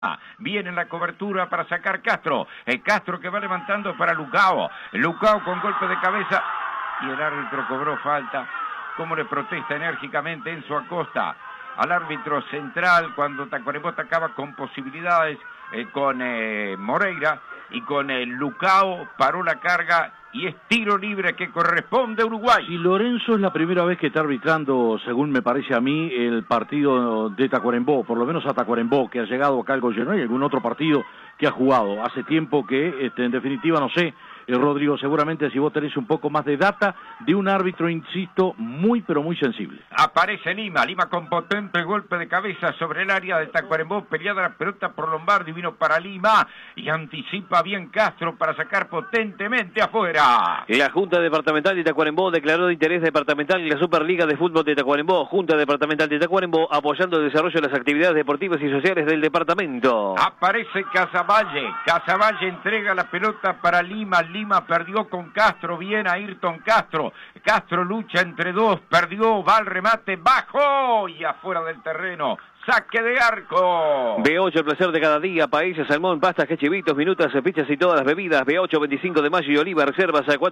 Viene la cobertura para sacar Castro. Castro que va levantando para Lucao. Lucao con golpe de cabeza. Y el árbitro cobró falta. Cómo le protesta enérgicamente Enzo Acosta al árbitro central cuando Tacuarembó atacaba con posibilidades con Moreira. Y con Lucao paró la carga. Y es tiro libre que corresponde a Uruguay. Si Lorenzo es la primera vez que está arbitrando, según me parece a mí, el partido de Tacuarembó, por lo menos a Tacuarembó, que ha llegado acá al Goyenó y algún otro partido que ha jugado. Hace tiempo que, en definitiva, no sé, Rodrigo, seguramente si vos tenés un poco más de data de un árbitro, insisto, muy pero muy sensible. Aparece Lima con potente golpe de cabeza sobre el área de Tacuarembó, peleada la pelota por Lombardi, vino para Lima y anticipa bien Castro para sacar potentemente afuera. La Junta Departamental de Tacuarembó declaró de interés departamental en la Superliga de Fútbol de Tacuarembó. Junta Departamental de Tacuarembó apoyando el desarrollo de las actividades deportivas y sociales del departamento. Aparece Casavalle entrega la pelota para Lima perdió con Castro, bien Ayrton Castro lucha entre dos, perdió, va al remate, bajó y afuera del terreno. Saque de arco. B8, el placer de cada día. Paella, salmón, pastas, chivitos, minutas, pizzas y todas las bebidas. B8, 25 de mayo y Oliva. Reservas a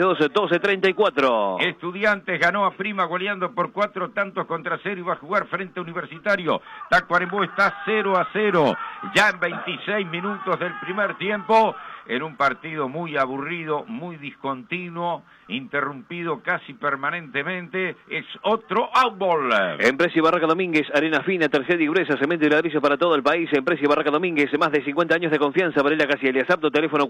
472-1234. Estudiantes ganó a Prima goleando por 4 tantos contra 0 y va a jugar frente a Universitario. Tacuarembó está 0-0. Ya en 26 minutos del primer tiempo. En un partido muy aburrido, muy discontinuo, interrumpido casi permanentemente, es otro outball. Empresa y Barraca Domínguez, arena fina, tercera y gruesa, cemento y ladrillo para todo el país. Empresa y Barraca Domínguez, más de 50 años de confianza. Varela Casielias, apto, teléfono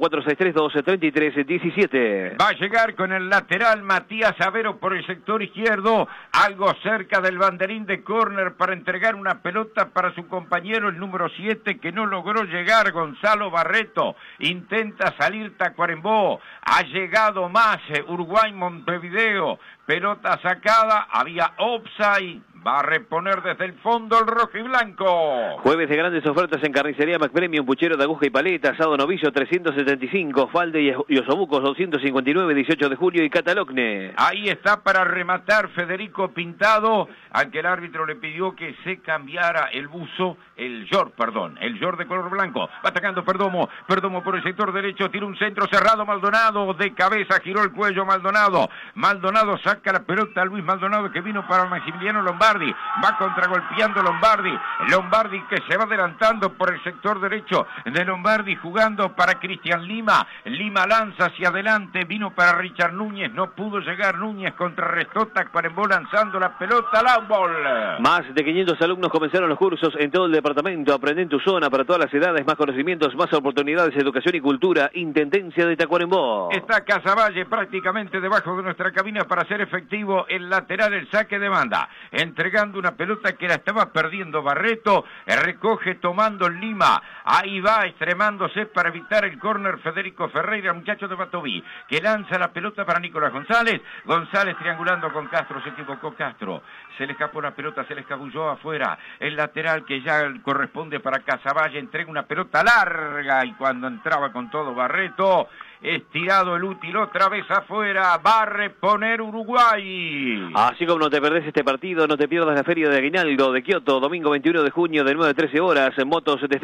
463-12-33-17. Va a llegar con el lateral Matías Avero por el sector izquierdo, algo cerca del banderín de córner para entregar una pelota para su compañero, el número 7, que no logró llegar, Gonzalo Barreto. Intenta salir Tacuarembó, ha llegado más Uruguay-Montevideo, pelota sacada, había offside, va a reponer desde el fondo el rojo y blanco. Jueves de grandes ofertas en Carnicería MacPremium, puchero de aguja y paleta, asado novillo 375, falde y osobucos 259, 18 de julio y Catalogne. Ahí está para rematar Federico Pintado, al que el árbitro le pidió que se cambiara el buzo, el short de color blanco. Va atacando Perdomo por el sector derecho, tira un centro cerrado, Maldonado de cabeza, giró el cuello Maldonado saca la pelota a Luis Maldonado, que vino para Maximiliano Lombardi, va contragolpeando Lombardi que se va adelantando por el sector derecho de Lombardi, jugando para Cristian Lima lanza hacia adelante, vino para Richard Núñez, no pudo llegar Núñez, contrarrestó Tacuarembó lanzando la pelota al outball. Más de 500 alumnos comenzaron los cursos en todo el departamento. Aprende en tu zona para todas las edades, más conocimientos, más oportunidades, educación y cultura. Intendencia de Tacuarembó. Está Casavalle prácticamente debajo de nuestra cabina para hacer efectivo el lateral, el saque de banda, entregando una pelota que la estaba perdiendo Barreto, recoge tomando Lima, ahí va extremándose para evitar el córner Federico Ferreira, muchacho de Batoví, que lanza la pelota para Nicolás González triangulando con Castro, se equivocó Castro, se le escapó la pelota, se le escabulló afuera, el lateral que ya corresponde para Casavalle, entrega una pelota larga y cuando entraba con todo Barreto, estirado el útil otra vez afuera, va a reponer Uruguay. Así como no te perdés este partido, no te pierdas la Feria de Aguinaldo de Kioto, domingo 21 de junio de 9 a 13 horas, en motos desde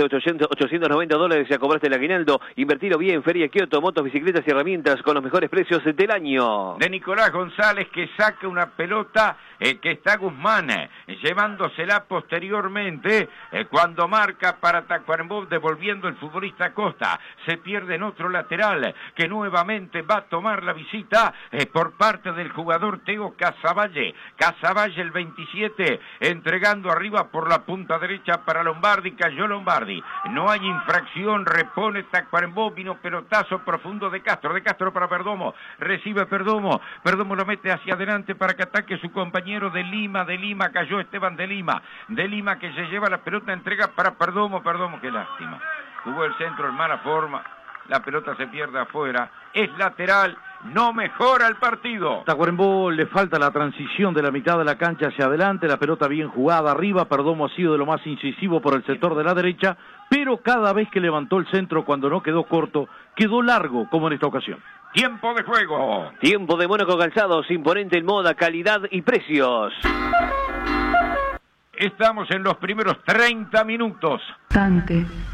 $890 ya cobraste el aguinaldo, invertilo bien, Feria Kioto, motos, bicicletas y herramientas con los mejores precios del año. De Nicolás González, que saca una pelota que está Guzmán, llevándosela posteriormente, cuando marca para Tacuarembó, devolviendo el futbolista Costa, se pierde en otro lateral, que nuevamente va a tomar la visita por parte del jugador Teo Casavalle el 27, entregando arriba por la punta derecha para Lombardi, cayó Lombardi, no hay infracción, repone Tacuarembó, vino pelotazo profundo de Castro para Perdomo, recibe Perdomo lo mete hacia adelante para que ataque su compañero de Lima, cayó Esteban de Lima que se lleva la pelota, entrega para Perdomo, qué lástima, jugó el centro en mala forma, la pelota se pierde afuera, es lateral, no mejora el partido. Tacuarembó le falta la transición de la mitad de la cancha hacia adelante, la pelota bien jugada arriba, Perdomo ha sido de lo más incisivo por el sector de la derecha, pero cada vez que levantó el centro, cuando no quedó corto, quedó largo, como en esta ocasión. Tiempo de juego. Tiempo de Mónaco Calzados, imponente en moda, calidad y precios. Estamos en los primeros 30 minutos. Dante.